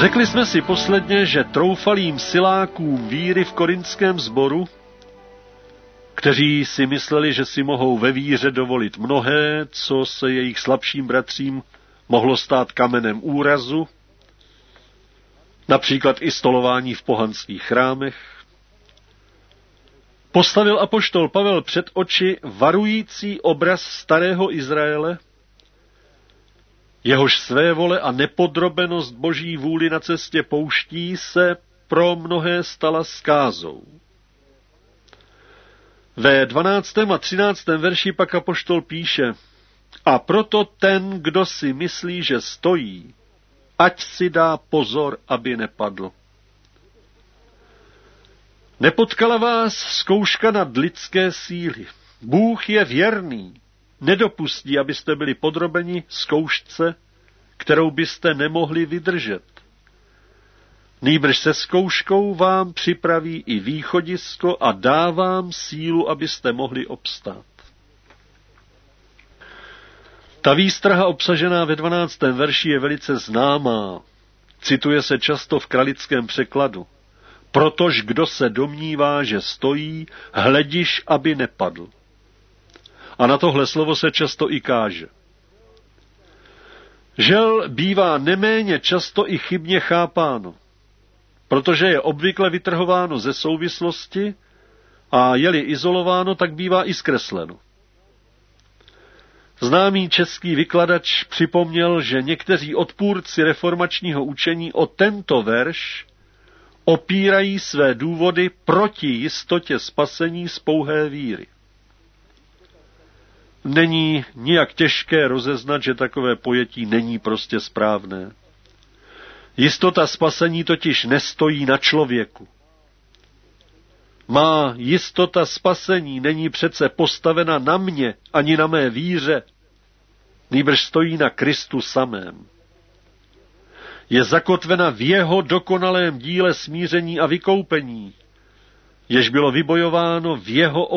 Řekli jsme si posledně, že troufalým silákům víry v korinském sboru, kteří si mysleli, že si mohou ve víře dovolit mnohé, co se jejich slabším bratřím mohlo stát kamenem úrazu, například i stolování v pohanských chrámech, postavil apoštol Pavel před oči varující obraz starého Izraele, jehož svévole a nepodrobenost Boží vůli na cestě pouští se pro mnohé stala zkázou. Ve 12. a 13. verši pak apoštol píše: a proto ten, kdo si myslí, že stojí, ať si dá pozor, aby nepadl. Nepotkala vás zkouška nad lidské síly. Bůh je věrný, nedopustí, abyste byli podrobeni zkoušce, kterou byste nemohli vydržet. Nýbrž se zkouškou vám připraví i východisko a dá vám sílu, abyste mohli obstát. Ta výstraha obsažená ve 12. verši je velice známá. Cituje se často v kralickém překladu. Protož kdo se domnívá, že stojí, hlediš, aby nepadl. A na tohle slovo se často i káže. Žel bývá neméně často i chybně chápáno, protože je obvykle vytrhováno ze souvislosti a je-li izolováno, tak bývá i zkresleno. Známý český vykladač připomněl, že někteří odpůrci reformačního učení o tento verš opírají své důvody proti jistotě spasení z pouhé víry. Není nijak těžké rozeznat, že takové pojetí není prostě správné. Jistota spasení totiž nestojí na člověku. Má jistota spasení není přece postavena na mě ani na mé víře, nýbrž stojí na Kristu samém. Je zakotvena v jeho dokonalém díle smíření a vykoupení, jež bylo vybojováno v jeho